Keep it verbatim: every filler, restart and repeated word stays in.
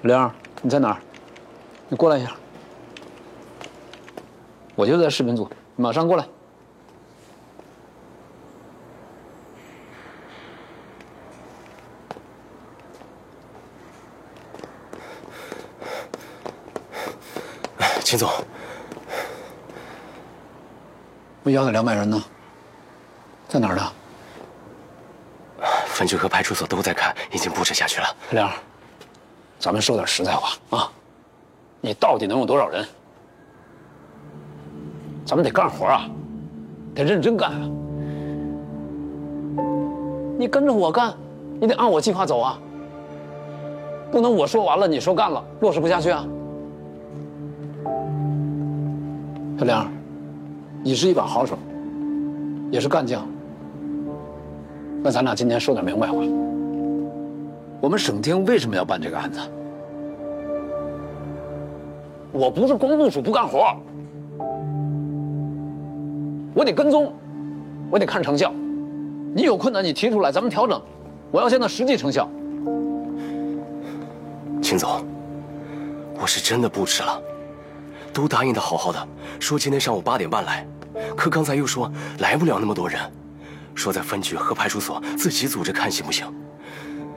玲，你在哪儿？你过来一下。我就在视频组，马上过来。 秦总， 我要的两百人呢？在哪儿呢？ 分局和派出所都在看，已经布置下去了。 玲，咱们说点实在话啊，你到底能有多少人？咱们得干活啊，得认真干啊！你跟着我干，你得按我计划走啊，不能我说完了你说干了，落实不下去啊！小梁，你是一把好手，也是干将。那咱俩今天说点明白话。我们省厅为什么要办这个案子？我不是光部署不干活，我得跟踪，我得看成效。你有困难你提出来，咱们调整。我要见到实际成效。 秦总，我是真的布置了。都答应的好好的，说今天上午八点半来，可刚才又说来不了那么多人，说在分局和派出所自己组织看行不行？